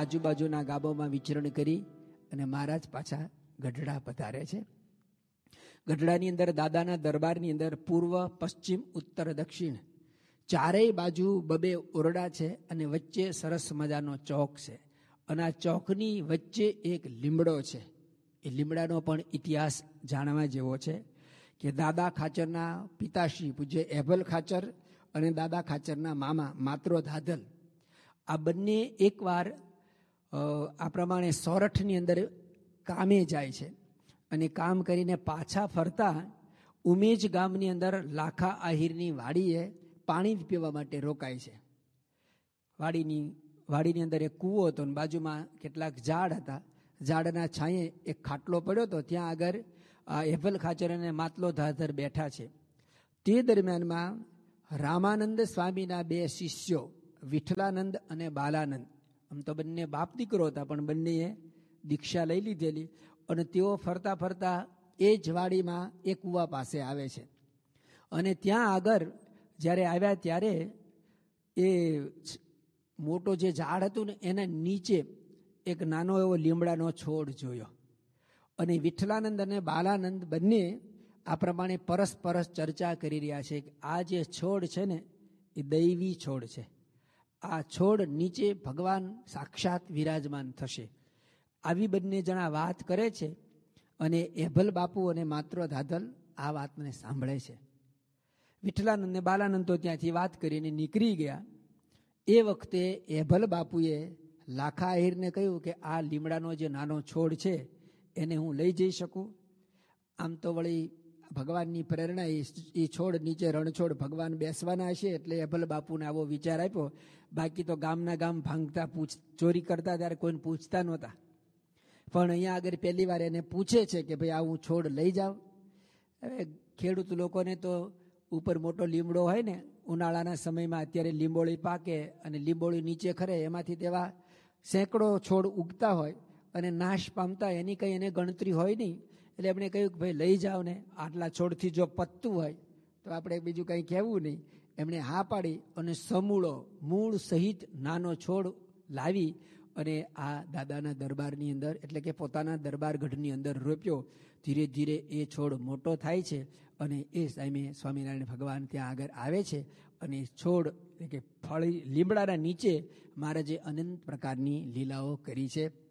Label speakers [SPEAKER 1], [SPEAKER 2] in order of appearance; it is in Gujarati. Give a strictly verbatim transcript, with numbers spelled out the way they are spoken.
[SPEAKER 1] આજુબાજુના ગામોમાં વિચરણ કરી અને મહારાજ પાછા ગઢડા પધારે છે. ગઢડાની અંદર દાદાના દરબારની અંદર પૂર્વ, પશ્ચિમ, ઉત્તર, દક્ષિણ ચારેય બાજુ બબે ઓરડા છે અને વચ્ચે સરસ મજાનો ચોક છે. અને આ ચોકની વચ્ચે એક લીમડો છે. એ લીમડાનો પણ ઇતિહાસ જાણવા જેવો છે કે દાદા ખાચરના પિતાશ્રી પૂજ્ય એભલ ખાચર અને દાદા ખાચરના મામા માત્રો ધાધલ આ બંને એકવાર આ પ્રમાણે સોરઠની અંદર કામે જાય છે અને કામ કરીને પાછા ફરતા ઉમેજ ગામની અંદર લાખા આહિરની વાડીએ પાણી પીવા માટે રોકાય છે. વાડીની વાડીની અંદર એક કૂવો હતો અને બાજુમાં કેટલાક ઝાડ હતા. ઝાડના છાંયે એક ખાટલો પડ્યો હતો. ત્યાં આગળ આ એભલ ખાચર અને માટલો ધાધર બેઠા છે. તે દરમિયાનમાં રામાનંદ સ્વામીના બે શિષ્યો વિઠ્ઠલાનંદ અને બાલાનંદ, આમ તો બંને બાપ દીકરો હતા પણ બંનેએ દીક્ષા લઈ લીધેલી અને તેઓ ફરતા ફરતા એ જ વાડીમાં એ કૂવા પાસે આવે છે. અને ત્યાં આગળ જ્યારે આવ્યા ત્યારે એ મોટો જે ઝાડ હતું ને એના નીચે એક નાનો એવો લીમડાનો છોડ જોયો. અને વિઠ્ઠલાનંદ અને બાલાનંદ બંને આ પ્રમાણે પરસ્પરસ ચર્ચા કરી રહ્યા છે કે આ જે છોડ છે ને એ દૈવી છોડ છે. આ છોડ નીચે ભગવાન સાક્ષાત વિરાજમાન થશે. આવી બંને જણા વાત કરે છે અને એભલ બાપુ અને માત્ર ધાધલ આ વાતને સાંભળે છે. વિઠ્ઠલાનંદ અને બાલાનંદ તો ત્યાંથી વાત કરીને નીકળી ગયા. એ વખતે એભલ બાપુએ લાખા આહિરને કહ્યું કે આ લીમડાનો જે નાનો છોડ છે એને હું લઈ જઈ શકું. આમ તો વળી ભગવાનની પ્રેરણા એ છોડ નીચે રણછોડ ભગવાન બેસવાના હશે એટલે એભલ બાપુને આવો વિચાર આપ્યો. બાકી તો ગામના ગામ ભાંગતા પૂછ ચોરી કરતા ત્યારે કોઈને પૂછતા નહોતા. પણ અહીંયા આગળ પહેલી વાર એને પૂછે છે કે ભાઈ આ હું છોડ લઈ જાઉં. હવે ખેડૂત લોકોને તો ઉપર મોટો લીમડો હોય ને ઉનાળાના સમયમાં અત્યારે લીંબોળી પાકે અને લીંબોળી નીચે ખરે એમાંથી તેવા સેંકડો છોડ ઉગતા હોય અને નાશ પામતા એની કંઈ એને ગણતરી હોય નહીં. એટલે એમણે કહ્યું કે ભાઈ લઈ જાઓ ને, આટલા છોડથી જો પતતું હોય તો આપણે બીજું કંઈ કહેવું નહીં. એમણે હા પાડી અને સમૂળો મૂળ સહિત નાનો છોડ લાવી અને આ દાદાના દરબારની અંદર એટલે કે પોતાના દરબાર ગઢની અંદર રોપ્યો. ધીરે ધીરે એ છોડ મોટો થાય છે અને એ સામે સ્વામિનારાયણ ભગવાન ત્યાં આગળ આવે છે અને છોડ એટલે કે ફળી લીમડાના નીચે મહારાજે અનંત પ્રકારની લીલાઓ કરી છે.